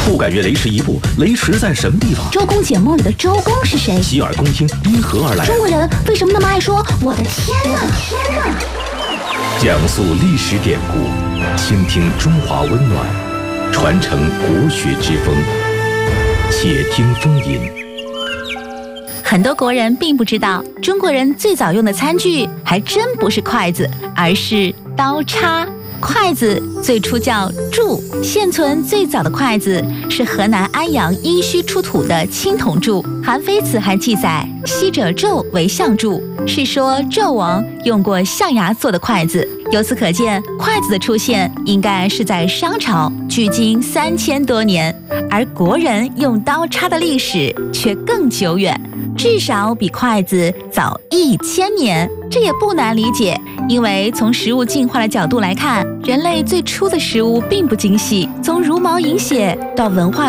不敢越雷池一步，雷池在什么地方？ 周公解梦里的周公是谁？ 洗耳恭听，因何而来？ 中国人为什么那么爱说我的天哪？ 讲述历史典故，倾听中华温暖，传承国学之风。且听风吟。 很多国人并不知道，中国人最早用的餐具还真不是筷子，而是刀叉。筷子最初叫箸，现存最早的筷子是河南安阳殷墟出土的青铜柱。韩非子还记载，昔者纣为象柱，是说纣王用过象牙做的筷子。由此可见，筷子的出现应该是在商朝，距今3000多年，而国人用刀叉的历史却更久远，至少比筷子早1000年。这也不难理解，因为从食物进化的角度来看，人类最初的食物并不精细，从茹毛饮血到文化